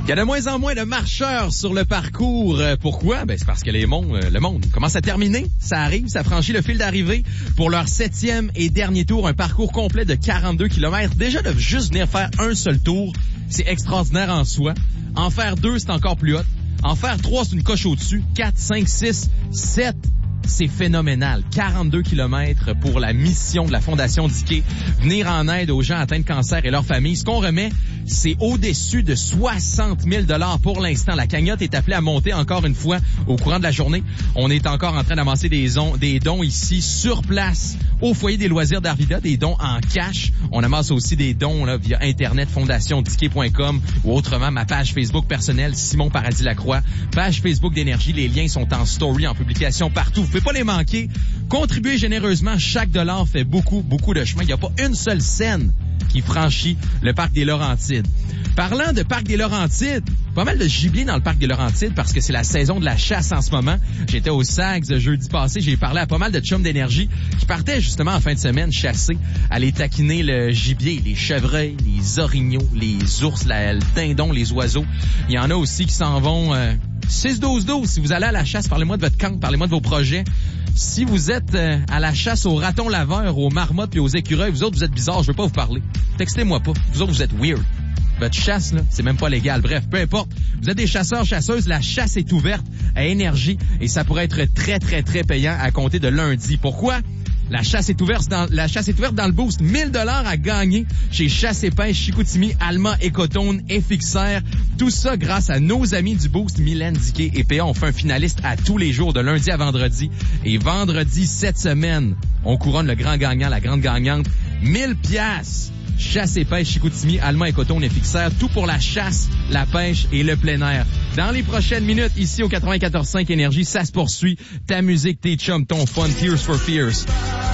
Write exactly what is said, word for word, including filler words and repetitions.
Il y a de moins en moins de marcheurs sur le parcours. Pourquoi? Ben, c'est parce que les mondes, le monde commence à terminer. Ça arrive, ça franchit le fil d'arrivée pour leur septième et dernier tour. Un parcours complet de quarante-deux kilomètres. Déjà, de juste venir faire un seul tour, c'est extraordinaire en soi. En faire deux, c'est encore plus hot. En faire trois, c'est une coche au-dessus. Quatre, cinq, six, sept... c'est phénoménal. quarante-deux kilomètres pour la mission de la Fondation Diké. Venir en aide aux gens atteints de cancer et leurs familles. Ce qu'on remet, c'est au-dessus de soixante mille dollars pour l'instant. La cagnotte est appelée à monter encore une fois au courant de la journée. On est encore en train d'amasser des, on, des dons ici sur place au foyer des loisirs d'Arvida, des dons en cash. On amasse aussi des dons là, via Internet, fondation diké point com ou autrement ma page Facebook personnelle, Simon Paradis-Lacroix. Page Facebook d'Énergie. Les liens sont en story, en publication partout. Vous pouvez pas les manquer. Contribuez généreusement. Chaque dollar fait beaucoup, beaucoup de chemin. Il n'y a pas une seule scène qui franchit le parc des Laurentides. Parlant de parc des Laurentides, pas mal de gibier dans le parc des Laurentides parce que c'est la saison de la chasse en ce moment. J'étais au Sags jeudi passé, j'ai parlé à pas mal de chums d'énergie qui partaient justement en fin de semaine chasser, aller taquiner le gibier, les chevreuils, les orignaux, les ours, la, le dindon, les oiseaux. Il y en a aussi qui s'en vont euh, six douze douze. Si vous allez à la chasse, parlez-moi de votre camp, parlez-moi de vos projets. Si vous êtes euh, à la chasse aux ratons laveurs, aux marmottes et aux écureuils, vous autres, vous êtes bizarres, je veux pas vous parler. Textez-moi pas. Vous autres, vous êtes weird. Votre chasse, là, c'est même pas légal. Bref, peu importe. Vous êtes des chasseurs, chasseuses, la chasse est ouverte à Énergie et ça pourrait être très, très, très payant à compter de lundi. Pourquoi? La chasse est ouverte dans, la chasse est ouverte dans le boost. mille dollars à gagner chez Chasse et Pêche, Chicoutimi, Alma, Écotone et Fixer. Tout ça grâce à nos amis du boost, Mylène, Diké et P A. On fait un finaliste à tous les jours de lundi à vendredi. Et vendredi, cette semaine, on couronne le grand gagnant, la grande gagnante. mille piastres. Chasse et Pêche, Chicoutimi, Alma, Écotone et Fixer. Tout pour la chasse, la pêche et le plein air. Dans les prochaines minutes, ici au quatre-vingt-quatorze cinq Énergie, ça se poursuit. Ta musique, tes chums, ton fun, Tears for Fears.